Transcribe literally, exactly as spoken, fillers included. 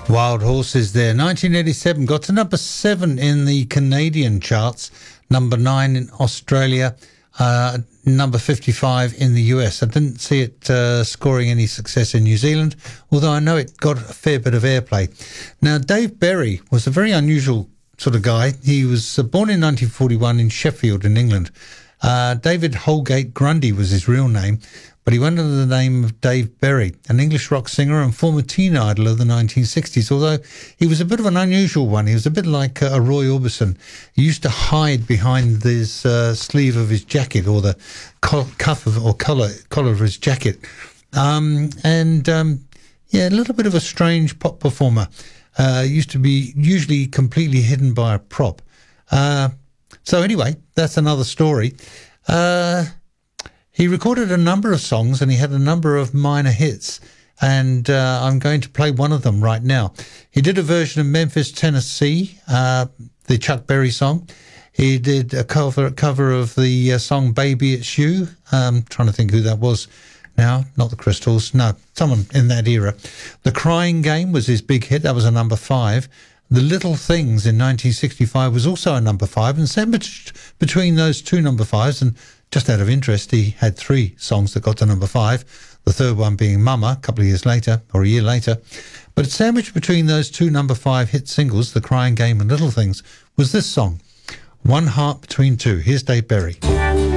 Wild Horses there. nineteen eighty-seven got to number seven in the Canadian charts, number nine in Australia, uh, number fifty-five in the U S. I didn't see it uh, scoring any success in New Zealand, although I know it got a fair bit of airplay. Now, Dave Berry was a very unusual sort of guy. He was uh, born in nineteen forty-one in Sheffield in England. Uh, David Holgate Grundy was his real name, but he went under the name of Dave Berry, an English rock singer and former teen idol of the nineteen sixties, although he was a bit of an unusual one. He was a bit like uh, a Roy Orbison. He used to hide behind this uh, sleeve of his jacket, or the co- cuff of, or collar, collar of his jacket. Um, and, um, yeah, a little bit of a strange pop performer. Uh, used to be usually completely hidden by a prop. Uh, so anyway, that's another story. Uh... He recorded a number of songs and he had a number of minor hits, and uh, I'm going to play one of them right now. He did a version of Memphis, Tennessee, uh, the Chuck Berry song. He did a cover cover of the uh, song Baby It's You. Um, trying to think who that was now. Not the Crystals. No, someone in that era. The Crying Game was his big hit. That was a number five. The Little Things in nineteen sixty-five was also a number five, and sandwiched between those two number fives, and just out of interest, he had three songs that got to number five, the third one being Mama a couple of years later, or a year later. But sandwiched between those two number five hit singles, The Crying Game and Little Things, was this song, One Heart Between Two. Here's Dave Berry.